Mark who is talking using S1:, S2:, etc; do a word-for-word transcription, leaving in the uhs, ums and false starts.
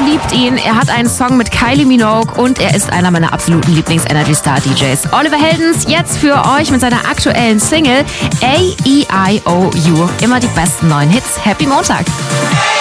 S1: liebt ihn. Er hat einen Song mit Kylie Minogue und er ist einer meiner absoluten Lieblings-Energy-Star-D Js. Oliver Heldens jetzt für euch mit seiner aktuellen Single A E I O U. Immer die besten neuen Hits. Happy Montag!